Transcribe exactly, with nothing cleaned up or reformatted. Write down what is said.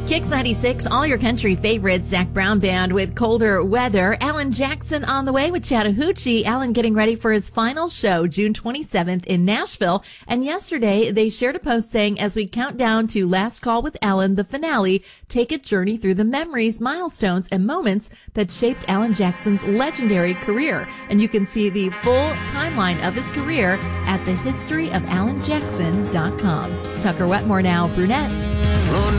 Kicks ninety-six, all your country favorites, Zach Brown Band with Colder Weather. Alan Jackson on the way with Chattahoochee. Alan getting ready for his final show, June twenty-seventh in Nashville. And yesterday, they shared a post saying, as we count down to Last Call with Alan, the finale, take a journey through the memories, milestones, and moments that shaped Alan Jackson's legendary career. And you can see the full timeline of his career at the history of alan jackson dot com. It's Tucker Wetmore now, Brunette.